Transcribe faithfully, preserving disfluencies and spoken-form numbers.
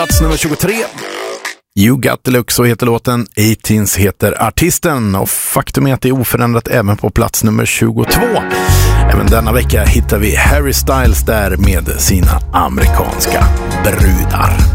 Plats nummer tjugotre. You Got Deluxe, så heter låten. Eighteens heter artisten. Och faktum är att det är oförändrat även på plats nummer tjugotvå. Även denna vecka hittar vi Harry Styles där med sina amerikanska brudar.